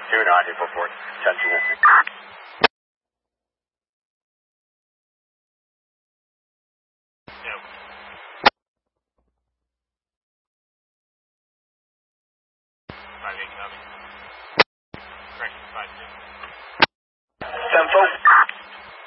2 knot, April 4th, 10 Yep. Five eight copy. Correction 5